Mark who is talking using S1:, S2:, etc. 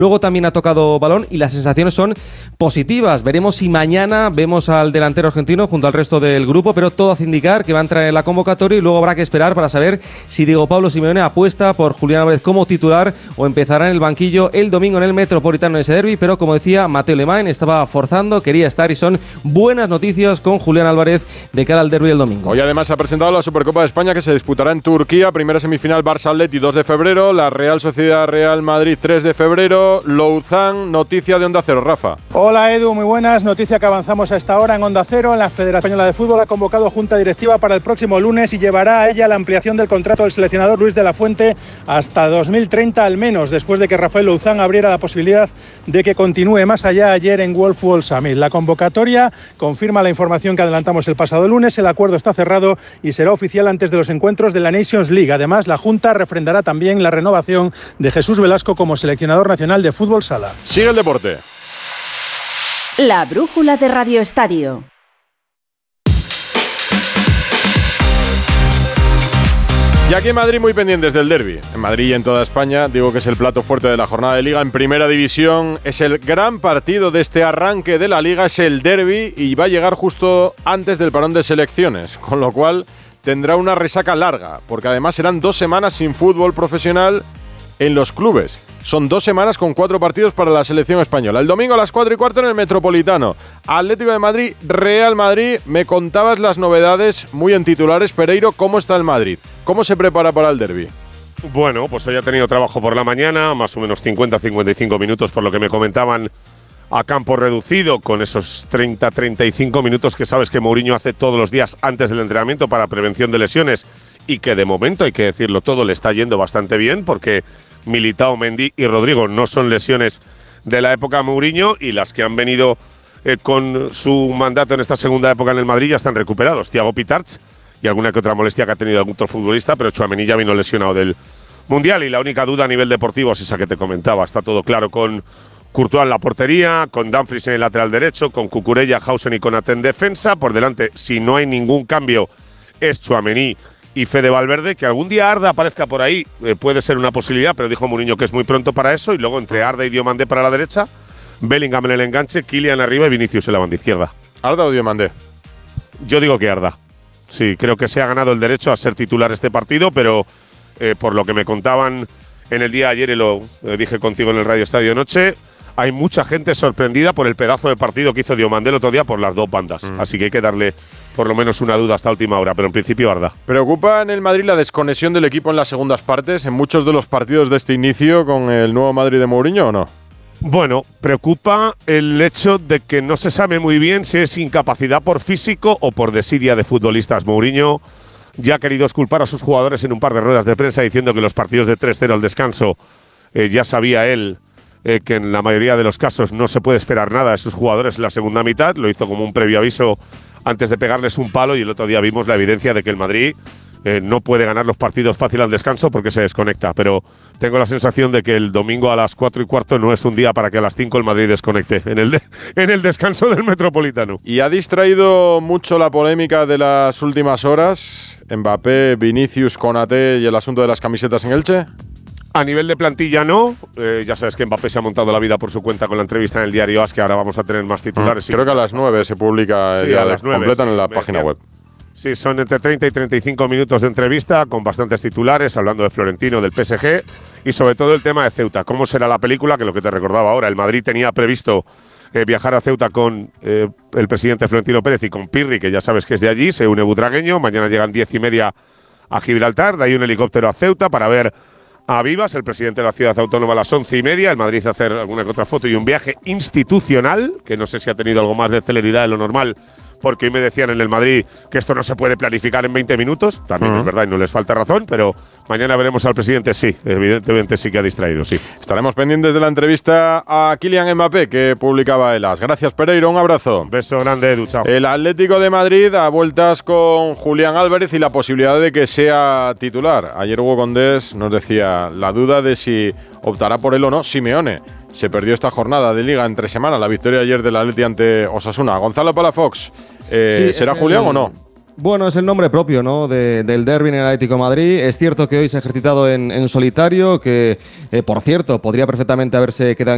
S1: Luego también ha tocado balón y las sensaciones son positivas. Veremos si mañana vemos al delantero argentino junto al resto del grupo, pero todo hace indicar que va a entrar en la convocatoria y luego habrá que esperar para saber si Diego Pablo Simeone apuesta por Julián Álvarez como titular o empezará en el banquillo el domingo en el Metropolitano en ese derbi, pero como decía, Mateo Alemán estaba forzando, quería estar y son buenas noticias con Julián Álvarez de cara al derbi del domingo.
S2: Hoy además se ha presentado la Supercopa de España que se disputará en Turquía, primera semifinal Barça-Atleti 2 de febrero, la Real Sociedad-Real Madrid 3 de febrero, Louzán, noticia de Onda Cero, Rafa.
S3: Hola Edu, muy buenas, noticia que avanzamos a esta hora en Onda Cero. La Federación Española de Fútbol ha convocado junta directiva para el próximo lunes y llevará a ella la ampliación del contrato del seleccionador Luis de la Fuente hasta 2030 al menos, después de que Rafael Louzán abriera la posibilidad de que continúe más allá ayer en World Football Summit. La convocatoria confirma la información que adelantamos el pasado lunes, el acuerdo está cerrado y será oficial antes de los encuentros de la Nations League. Además, la Junta refrendará también la renovación de Jesús Velasco como seleccionador nacional de fútbol sala.
S2: Sigue el deporte.
S4: La brújula de Radio Estadio.
S2: Y aquí en Madrid muy pendientes del derbi. En Madrid y en toda España, digo que es el plato fuerte de la jornada de Liga. En Primera División es el gran partido de este arranque de la Liga, es el derbi y va a llegar justo antes del parón de selecciones, con lo cual tendrá una resaca larga, porque además serán 2 semanas sin fútbol profesional en los clubes. Son 2 semanas con 4 partidos para la selección española. El domingo a las 4:15 en el Metropolitano. Atlético de Madrid, Real Madrid. Me contabas las novedades muy en titulares. Pereiro, ¿cómo está el Madrid? ¿Cómo se prepara para el derbi?
S5: Bueno, pues hoy ha tenido trabajo por la mañana, más o menos 50-55 minutos por lo que me comentaban a campo reducido, con esos 30-35 minutos que sabes que Mourinho hace todos los días antes del entrenamiento para prevención de lesiones y que de momento, hay que decirlo todo, le está yendo bastante bien porque Militao, Mendy y Rodrigo no son lesiones de la época Mourinho y las que han venido con su mandato en esta segunda época en el Madrid ya están recuperados. Thiago Pitarch y alguna que otra molestia que ha tenido algún otro futbolista, pero Tchouaméni ya vino lesionado del Mundial y la única duda a nivel deportivo es esa que te comentaba. Está todo claro con Courtois en la portería, con Dumfries en el lateral derecho, con Cucurella, Hausen y Konaté en defensa. Por delante, si no hay ningún cambio, es Tchouaméni y Fede Valverde, que algún día Arda aparezca por ahí, puede ser una posibilidad, pero dijo Mourinho que es muy pronto para eso, y luego entre Arda y Diomandé para la derecha, Bellingham en el enganche, Kylian arriba y Vinicius en la banda izquierda.
S2: ¿Arda o Diomandé?
S5: Yo digo que Arda. Sí, creo que se ha ganado el derecho a ser titular este partido, pero por lo que me contaban en el día de ayer, y lo dije contigo en el Radio Estadio Noche, hay mucha gente sorprendida por el pedazo de partido que hizo Diomandé el otro día por las 2 bandas. Así que hay que darle por lo menos una duda hasta última hora, pero en principio Arda.
S2: ¿Preocupa en el Madrid la desconexión del equipo en las segundas partes, en muchos de los partidos de este inicio con el nuevo Madrid de Mourinho o no?
S5: Bueno, preocupa el hecho de que no se sabe muy bien si es incapacidad por físico o por desidia de futbolistas. Mourinho ya ha querido exculpar a sus jugadores en un par de ruedas de prensa diciendo que los partidos de 3-0 al descanso ya sabía él que en la mayoría de los casos no se puede esperar nada de sus jugadores en la segunda mitad. Lo hizo como un previo aviso antes de pegarles un palo y el otro día vimos la evidencia de que el Madrid no puede ganar los partidos fácil al descanso porque se desconecta. Pero tengo la sensación de que el domingo a las 4:15 no es un día para que a las 5 el Madrid desconecte en el descanso del Metropolitano.
S2: Y ha distraído mucho la polémica de las últimas horas, Mbappé, Vinicius, Konaté y el asunto de las camisetas en Elche.
S5: A nivel de plantilla no, ya sabes que Mbappé se ha montado la vida por su cuenta con la entrevista en el diario AS, que ahora vamos a tener más titulares.
S2: Creo que a las 9 se publica el día completo en la página web.
S5: Sí, son entre 30 y 35 minutos de entrevista con bastantes titulares, hablando de Florentino, del PSG y sobre todo el tema de Ceuta. ¿Cómo será la película? Que lo que te recordaba ahora, el Madrid tenía previsto viajar a Ceuta con el presidente Florentino Pérez y con Pirri, que ya sabes que es de allí, se une butragueño. Mañana llegan 10:30 a Gibraltar, de ahí un helicóptero a Ceuta para ver a Vivas, el presidente de la ciudad autónoma, a las 11:30. El Madrid hacer alguna que otra foto y un viaje institucional, que no sé si ha tenido algo más de celeridad de lo normal, porque hoy me decían en el Madrid que esto no se puede planificar en 20 minutos. También es verdad y no les falta razón, pero mañana veremos al presidente. Sí, evidentemente sí que ha distraído, sí.
S2: Estaremos pendientes de la entrevista a Kylian Mbappé que publicaba el AS. Gracias, Pereiro, un abrazo.
S5: Beso grande, Edu, chao.
S2: El Atlético de Madrid a vueltas con Julián Álvarez y la posibilidad de que sea titular. Ayer Hugo Condés nos decía la duda de si optará por él o no Simeone. Se perdió esta jornada de Liga entre semana, la victoria ayer del Atleti ante Osasuna. Gonzalo Palafox, ¿será Julián o no?
S1: Bueno, es el nombre propio, ¿no?, del derbi en el Atlético de Madrid. Es cierto que hoy se ha ejercitado en solitario, que, por cierto, podría perfectamente haberse quedado en